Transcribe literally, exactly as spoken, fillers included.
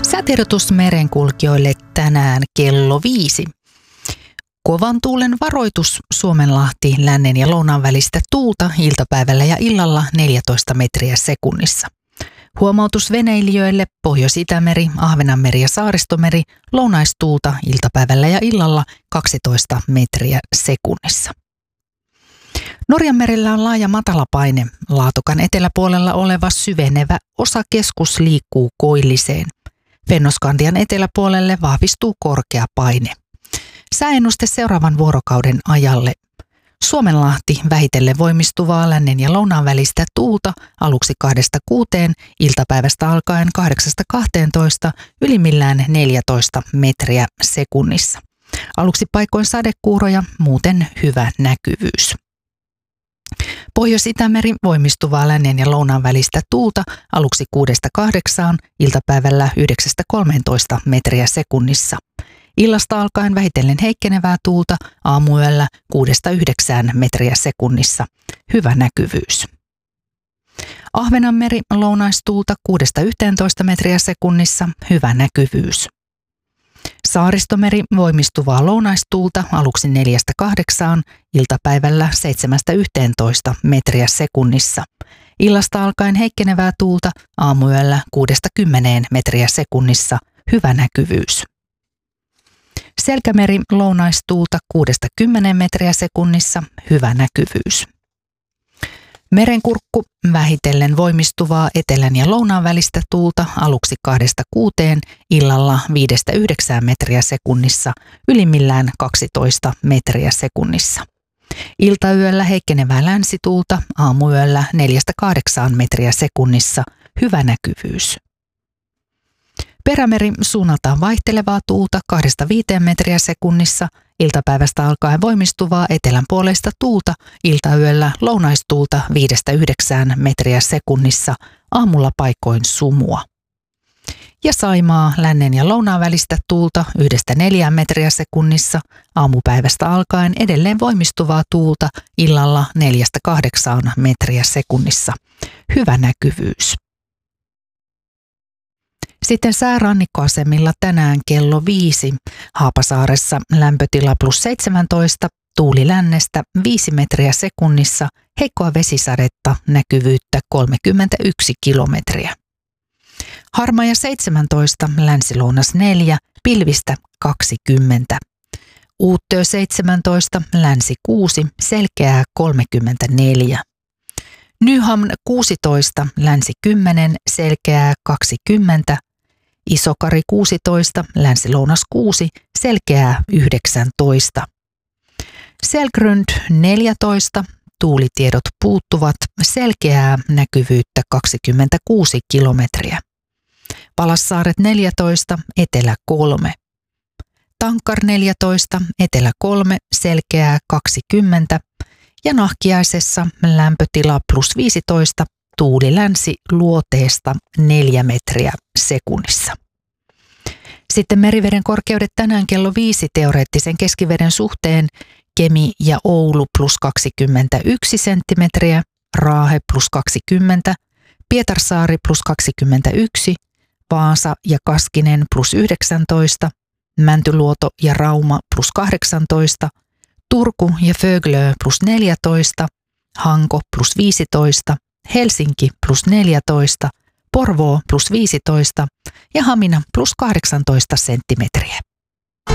Säätiedotus merenkulkijoille tänään kello viisi. Kovan tuulen varoitus Suomenlahti lännen ja lounaan välistä tuulta iltapäivällä ja illalla neljätoista metriä sekunnissa. Huomautus veneilijöille Pohjois-Itämeri, Ahvenanmeri ja Saaristomeri lounaistuulta iltapäivällä ja illalla kaksitoista metriä sekunnissa. Norjanmerellä on laaja matalapaine. Laatokan eteläpuolella oleva syvenevä osakeskus liikkuu koilliseen. Fennoskandian eteläpuolelle vahvistuu korkea paine. Sääennuste seuraavan vuorokauden ajalle. Suomenlahti vähitellen voimistuvaa lännen ja lounaan välistä tuulta aluksi kahdesta kuuteen, iltapäivästä alkaen kahdeksasta kahteentoista, ylimmillään neljätoista metriä sekunnissa. Aluksi paikoin sadekuuroja, muuten hyvä näkyvyys. Pohjois-Itämeri voimistuvaa lännen ja lounaan välistä tuulta aluksi kuudesta kahdeksaan, iltapäivällä yhdeksästä kolmeentoista metriä sekunnissa. Illasta alkaen vähitellen heikkenevää tuulta aamuyöllä kuudesta yhdeksään metriä sekunnissa. Hyvä näkyvyys. Ahvenanmeri lounaistuulta kuudesta yhteentoista metriä sekunnissa. Hyvä näkyvyys. Saaristomeri voimistuvaa lounaistuulta aluksi neljästä kahdeksaan, iltapäivällä seitsemästä yhteentoista metriä sekunnissa. Illasta alkaen heikkenevää tuulta aamuyöllä kuudesta kymmeneen metriä sekunnissa. Hyvä näkyvyys. Selkämeri lounaistuulta kuudesta kymmeneen metriä sekunnissa. Hyvä näkyvyys. Merenkurkku vähitellen voimistuvaa etelän ja lounaan välistä tuulta aluksi kahdesta kuuteen, illalla viidestä yhdeksään metriä sekunnissa, ylimmillään kaksitoista metriä sekunnissa. Iltayöllä heikkenevää länsituulta, aamuyöllä neljästä kahdeksaan metriä sekunnissa. Hyvä näkyvyys. Perämeri suunnaltaan vaihtelevaa tuulta kahdesta viiteen metriä sekunnissa, iltapäivästä alkaen voimistuvaa etelänpuoleista tuulta, iltayöllä lounaistuulta viidestä yhdeksään metriä sekunnissa, aamulla paikoin sumua. Ja Saimaa lännen ja lounaan välistä tuulta yhdestä neljään metriä sekunnissa, aamupäivästä alkaen edelleen voimistuvaa tuulta, illalla neljästä kahdeksaan metriä sekunnissa. Hyvä näkyvyys. Sitten säärannikkoasemilla tänään kello viisi. Haapasaaressa lämpötila plus seitsemäntoista, tuuli lännestä viisi metriä sekunnissa, heikkoa vesisadetta, näkyvyyttä kolmekymmentäyksi kilometriä. Harmaja seitsemäntoista, länsilounas neljä, pilvistä kaksikymmentä. Uuttöö seitsemäntoista, länsi kuusi, selkeää kolmekymmentäneljä. Nyhamn kuusitoista, länsi kymmenen, selkeää kaksikymmentä. Isokari kuusitoista, länsi-lounas kuusi, selkeää yhdeksäntoista. Selgrund neljätoista, tuulitiedot puuttuvat, selkeää näkyvyyttä kaksikymmentäkuusi kilometriä. Palassaaret neljätoista, etelä kolme. Tankar neljätoista, etelä kolme, selkeää kaksikymmentä. Ja Nahkiaisessa lämpötila plus viisitoista, tuuli länsi luoteesta neljä metriä sekunnissa. Sitten meriveden korkeudet tänään kello viisi teoreettisen keskiveden suhteen. Kemi ja Oulu plus kaksikymmentäyksi senttimetriä, Raahe plus kaksikymmentä, Pietarsaari plus kaksikymmentäyksi, Vaasa ja Kaskinen plus yhdeksäntoista, Mäntyluoto ja Rauma plus kahdeksantoista, Turku ja Föglö plus neljätoista, Hanko plus viisitoista, Helsinki plus neljätoista, Porvoo plus viisitoista ja Hamina plus kahdeksantoista senttimetriä.